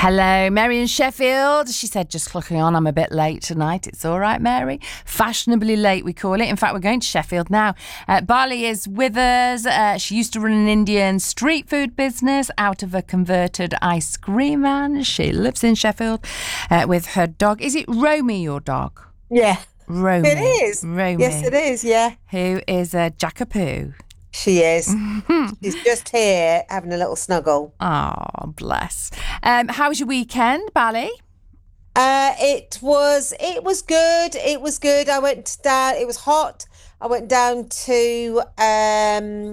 Hello, Mary in Sheffield. She said, just clocking on, I'm a bit late tonight. It's all right, Mary. Fashionably late, we call it. In fact, we're going to Sheffield now. Bali is with us. She used to run an Indian street food business out of a converted ice cream man. She lives in Sheffield with her dog. Is it Romy, your dog? Yeah, Romy. it is. Romy. Yes, it is. Yeah, Who is a jackapoo. she is. She's just here having a little snuggle. Oh, bless. How was your weekend, Bali? It was good. It was good. I went down. It was hot. I went down to